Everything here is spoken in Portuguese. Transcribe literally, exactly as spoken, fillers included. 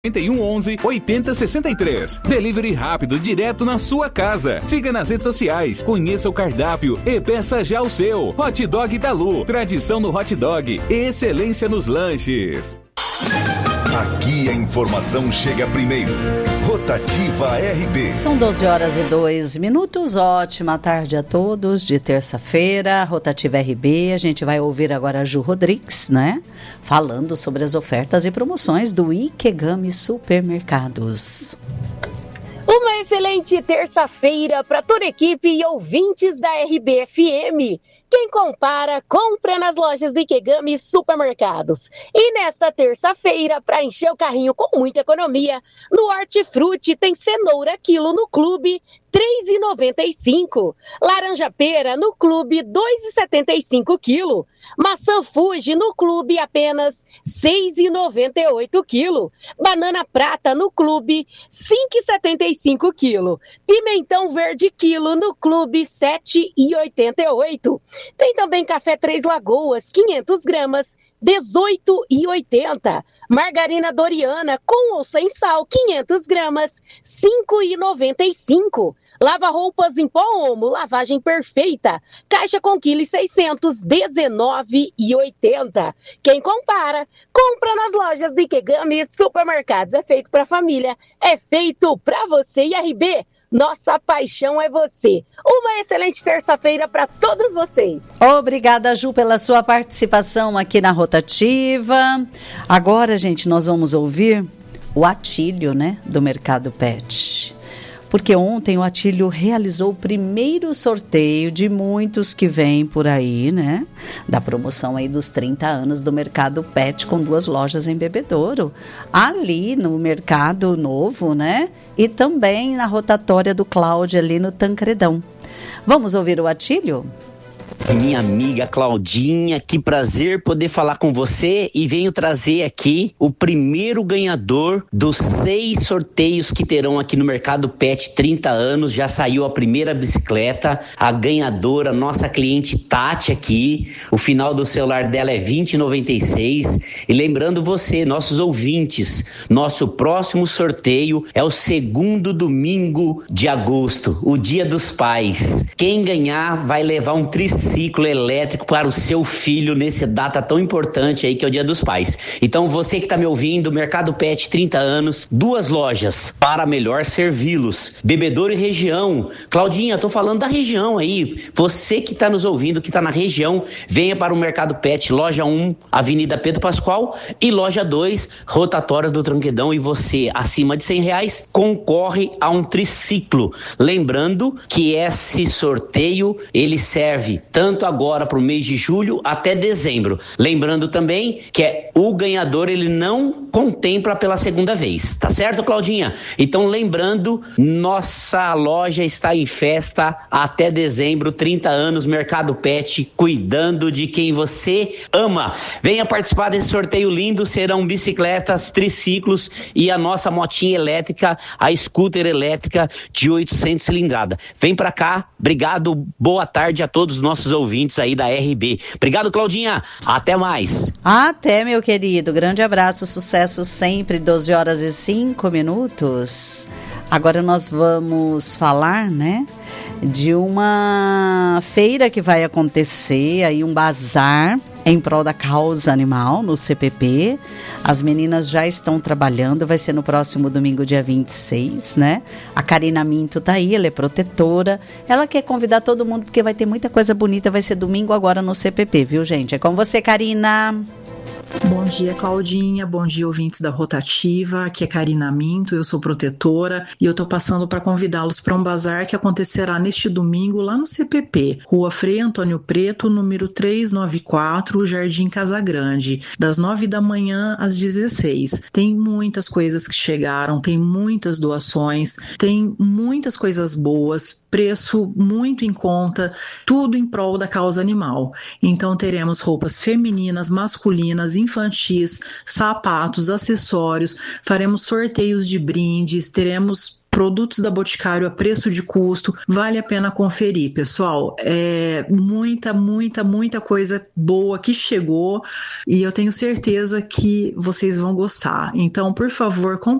oito um onze, oitenta sessenta e três. Delivery rápido, direto na sua casa. Siga nas redes sociais, conheça o cardápio e peça já o seu. Hot Dog da Lu, tradição no hot dog, excelência nos lanches. Aqui a informação chega primeiro. Rotativa R B. São doze horas e dois minutos. Ótima tarde a todos de terça-feira. Rotativa R B. A gente vai ouvir agora a Ju Rodrigues, né? Falando sobre as ofertas e promoções do Ikegami Supermercados. Uma excelente terça-feira para toda a equipe e ouvintes da R B F M. Quem compara, compra nas lojas do Ikegami Supermercados. E nesta terça-feira, para encher o carrinho com muita economia, no Hortifruti tem cenoura quilo no clube, três reais e noventa e cinco centavos. Laranja-pera no clube, dois reais e setenta e cinco centavos quilo. Maçã Fuji no clube, apenas seis reais e noventa e oito centavos quilo. Banana prata no clube, cinco reais e setenta e cinco centavos quilo. Pimentão verde quilo no clube, sete reais e oitenta e oito centavos. Tem também café Três Lagoas, quinhentas gramas, dezoito reais e oitenta centavos. Margarina Doriana com ou sem sal, quinhentas gramas, cinco reais e noventa e cinco centavos. Lava-roupas em pó Omo, lavagem perfeita, caixa com quilo e seiscentos, dezenove reais e oitenta centavos. Quem compara, compra nas lojas de Ikegami Supermercados. É feito para família, é feito para você. E R B, nossa paixão é você. Uma excelente terça-feira para todos vocês. Obrigada, Ju, pela sua participação aqui na Rotativa. Agora, gente, nós vamos ouvir o Atílio, né, do Mercado Pet. Porque ontem o Atílio realizou o primeiro sorteio de muitos que vêm por aí, né? Da promoção aí dos trinta anos do Mercado Pet, com duas lojas em Bebedouro. Ali no Mercado Novo, né? E também na rotatória do Cláudio, ali no Tancredão. Vamos ouvir o Atílio? Minha amiga Claudinha, que prazer poder falar com você, e venho trazer aqui o primeiro ganhador dos seis sorteios que terão aqui no Mercado Pet trinta anos. Já saiu a primeira bicicleta, a ganhadora, nossa cliente Tati aqui, o final do celular dela é vinte e noventa e seis. E lembrando você, nossos ouvintes, nosso próximo sorteio é o segundo domingo de agosto, o Dia dos Pais. Quem ganhar vai levar um triciclo elétrico para o seu filho nessa data tão importante aí que é o Dia dos Pais. Então você que está me ouvindo, Mercado Pet trinta anos, duas lojas para melhor servi-los, Bebedouro e região. Claudinha, tô falando da região aí, você que está nos ouvindo, que está na região, venha para o Mercado Pet, loja um, Avenida Pedro Pascoal, e loja dois, Rotatória do Tranquedão, e você acima de cem reais concorre a um triciclo. Lembrando que esse sorteio ele serve tanto agora para o mês de julho até dezembro. Lembrando também que é, o ganhador ele não contempla pela segunda vez, tá certo, Claudinha? Então lembrando, nossa loja está em festa até dezembro, trinta anos, Mercado Pet, cuidando de quem você ama. Venha participar desse sorteio lindo, serão bicicletas, triciclos e a nossa motinha elétrica, a scooter elétrica de oitocentos cilindrada. Vem pra cá, obrigado, boa tarde a todos os nossos ouvintes aí da R B. Obrigado, Claudinha. Até mais. Até, meu querido. Grande abraço, sucesso sempre. doze horas e cinco minutos. Agora nós vamos falar, né, de uma feira que vai acontecer, aí um bazar em prol da causa animal no C P P. As meninas já estão trabalhando, vai ser no próximo domingo, dia vinte e seis, né? A Karina Minto tá aí, ela é protetora. Ela quer convidar todo mundo porque vai ter muita coisa bonita, vai ser domingo agora no C P P, viu, gente? É com você, Karina. Bom dia, Claudinha. Bom dia, ouvintes da Rotativa. Aqui é Karina Minto, eu sou protetora e eu tô passando para convidá-los para um bazar que acontecerá neste domingo lá no C P P, Rua Frei Antônio Preto, número trezentos e noventa e quatro, Jardim Casagrande, das nove da manhã às dezesseis. Tem muitas coisas que chegaram, tem muitas doações, tem muitas coisas boas, preço muito em conta, tudo em prol da causa animal. Então teremos roupas femininas, masculinas, infantis, sapatos, acessórios, faremos sorteios de brindes, teremos produtos da Boticário a preço de custo, vale a pena conferir, pessoal. É muita, muita, muita coisa boa que chegou e eu tenho certeza que vocês vão gostar. Então, por favor, compartilhem